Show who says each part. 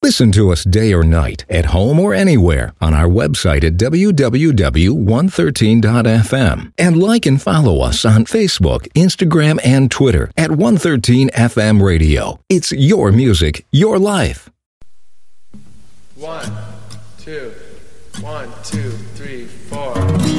Speaker 1: Listen to us day or night, at home or anywhere, on our website at www.113.fm. And like and follow us on Facebook, Instagram, and Twitter at 113FM Radio. It's your music, your life.
Speaker 2: 1, 2, 1, 2, 3, 4.